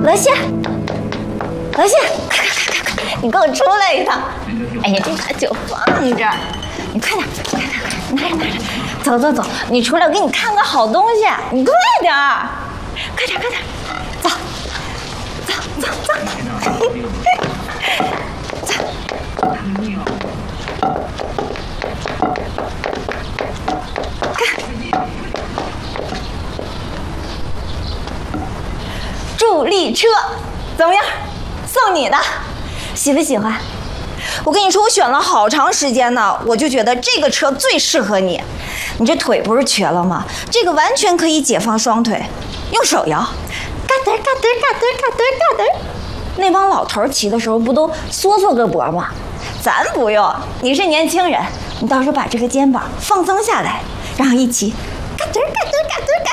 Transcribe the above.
罗西，罗西，快，你给我出来一趟！哎呀，这把酒放这儿，你快点，拿着，走，你出来，我给你看个好东西，你快点，走。助力车怎么样？送你的，喜不喜欢？我跟你说，我选了好长时间呢，我就觉得这个车最适合你。你这腿不是瘸了吗？这个完全可以解放双腿，用手摇，嘎噔。那帮老头骑的时候不都缩个脖吗？咱不用，你是年轻人，你到时候把这个肩膀放松下来，然后一起嘎噔。